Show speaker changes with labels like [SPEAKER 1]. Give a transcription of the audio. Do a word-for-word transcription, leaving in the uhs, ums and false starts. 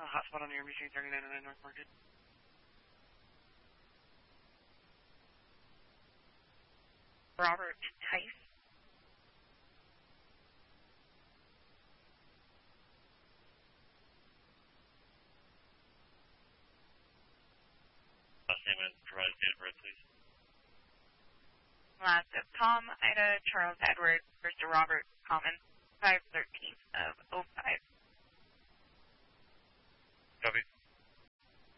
[SPEAKER 1] hotspot on your machine thirty-nine oh nine North Market. Robert Tice.
[SPEAKER 2] Last name and provide date of birth, please.
[SPEAKER 1] Last of Tom, Ida, Charles, Edward, first of Robert, Common, five thirteen of oh five.
[SPEAKER 2] Copy.